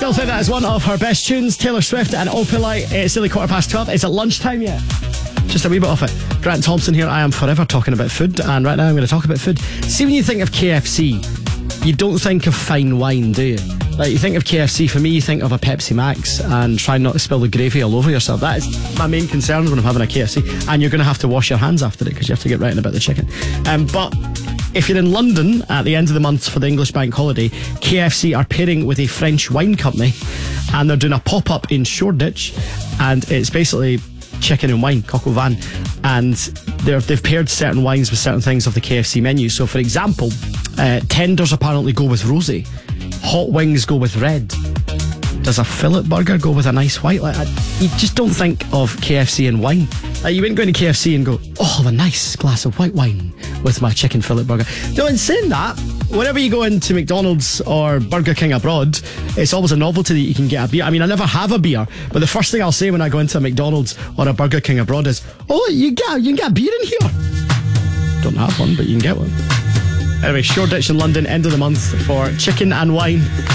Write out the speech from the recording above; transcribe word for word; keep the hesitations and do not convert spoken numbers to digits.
still think that is one of her best tunes, Taylor Swift and Opalite. It's nearly quarter past twelve. Is it lunchtime yet? Just a wee bit off it. Grant Thompson here. I am forever talking about food, and right now I'm going to talk about food. See, when you think of K F C, you don't think of fine wine, do you? Like, you think of K F C, for me, you think of a Pepsi Max and try not to spill the gravy all over yourself. That is my main concern when I'm having a K F C. And you're going to have to wash your hands after it because you have to get writing about the chicken. Um, but if you're in London at the end of the month for the English bank holiday, K F C are pairing with a French wine company, and they're doing a pop-up in Shoreditch, and it's basically chicken and wine, coq au vin, and they've paired certain wines with certain things of the K F C menu. So, for example, uh, tenders apparently go with rosé, hot wings go with red. Does a fillet burger go with a nice white? Like, I, you just don't think of K F C and wine. Like, you wouldn't go into K F C and go, oh, a nice glass of white wine with my chicken fillet burger. No, in saying that, whenever you go into McDonald's or Burger King abroad, it's always a novelty that you can get a beer. I mean, I never have a beer, but the first thing I'll say when I go into a McDonald's or a Burger King abroad is, oh, you get, you can get a beer in here. Don't have one, but you can get one. Anyway, Shoreditch in London, end of the month for chicken and wine.